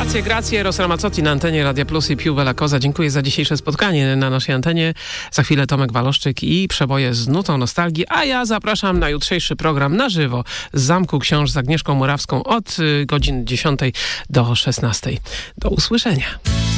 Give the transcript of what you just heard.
Grazie, Ros Ramazzotti na antenie Radia Plus i Più Bella Cosa. Dziękuję za dzisiejsze spotkanie na naszej antenie. Za chwilę Tomek Waloszczyk i przeboje z nutą nostalgii, a ja zapraszam na jutrzejszy program na żywo z Zamku Książ z Agnieszką Morawską od godzin 10 do 16. Do usłyszenia.